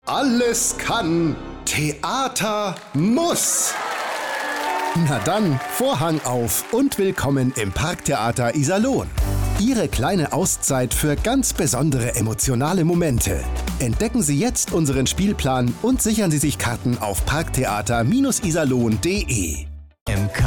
Alles kann, Theater muss. Na dann, Vorhang auf und willkommen im Parktheater Iserlohn. Ihre kleine Auszeit für ganz besondere emotionale Momente. Entdecken Sie jetzt unseren Spielplan und sichern Sie sich Karten auf parktheater-iserlohn.de. MK.